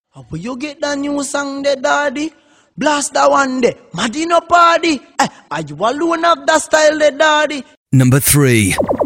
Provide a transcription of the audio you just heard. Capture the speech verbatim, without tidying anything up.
How will you get the new song there, daddy? Blast that one there. Madino party. Eh, are you alone of that style there, daddy? Number three.